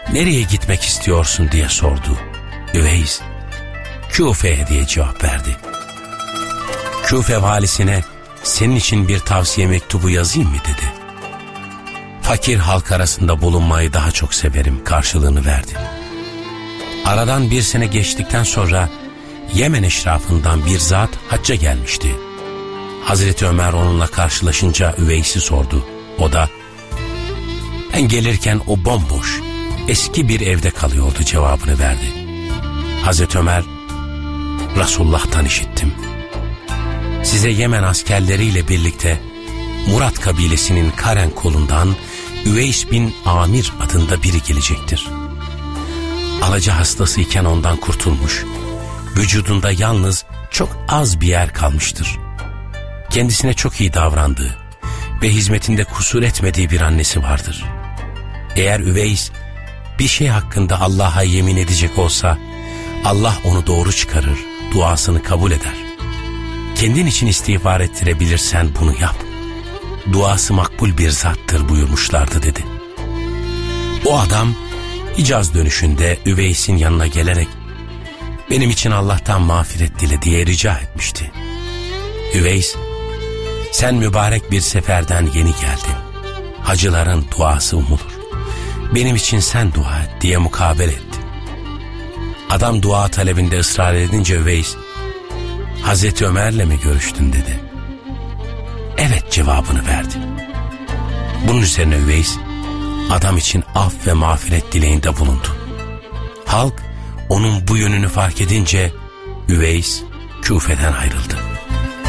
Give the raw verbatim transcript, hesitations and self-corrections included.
nereye gitmek istiyorsun diye sordu. Üveys, Küfe'ye diye cevap verdi. Küfe valisine senin için bir tavsiye mektubu yazayım mı dedi. Fakir halk arasında bulunmayı daha çok severim karşılığını verdi. Aradan bir sene geçtikten sonra Yemen eşrafından bir zat hacca gelmişti. Hazreti Ömer onunla karşılaşınca Üveys'i sordu. O da ben gelirken o bomboş eski bir evde kalıyordu cevabını verdi. Hazreti Ömer, Resulullah'tan işittim. Size Yemen askerleriyle birlikte Murat kabilesinin Karen kolundan Üveys bin Amir adında biri gelecektir. Alaca hastasıyken ondan kurtulmuş, vücudunda yalnız çok az bir yer kalmıştır. Kendisine çok iyi davrandığı ve hizmetinde kusur etmediği bir annesi vardır. Eğer Üveys bir şey hakkında Allah'a yemin edecek olsa, Allah onu doğru çıkarır, duasını kabul eder. Kendin için istiğfar ettirebilirsen bunu yap. Duası makbul bir zattır buyurmuşlardı dedi. O adam Hicaz dönüşünde Üveys'in yanına gelerek benim için Allah'tan mağfiret dile diye rica etmişti. Üveys, sen mübarek bir seferden yeni geldin. Hacıların duası umulur. Benim için sen dua et diye mukabele etti. Adam dua talebinde ısrar edince Üveys, Hazreti Ömer'le mi görüştün dedi. Evet cevabını verdi. Bunun üzerine Üveys, adam için af ve mağfiret dileğinde bulundu. Halk onun bu yönünü fark edince Üveys Küfe'den ayrıldı.